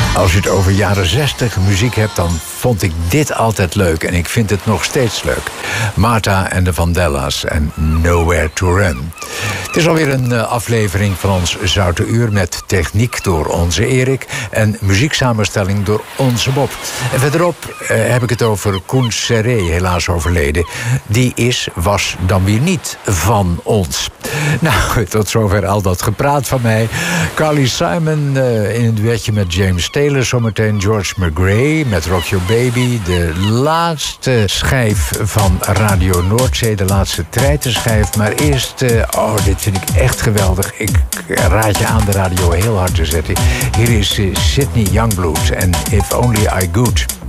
Als je het over jaren 60 muziek hebt, dan vond ik dit altijd leuk. En ik vind het nog steeds leuk. Martha en de Vandellas en Nowhere to Run. Het is alweer een aflevering van ons Zoute Uur met techniek door onze Erik en muzieksamenstelling door onze Bob. En verderop heb ik het over Koen Serré, helaas overleden. Die was dan weer niet van ons. Nou, tot zover al dat gepraat van mij. Carly Simon in een duetje met James Taylor. Zometeen George McGrae met Rock Your Baby. De laatste schijf van Radio Noordzee. De laatste treitenschijf. Maar eerst, dit vind ik echt geweldig. Ik raad je aan de radio heel hard te zetten. Hier is Sydney Youngblood en If Only I Could.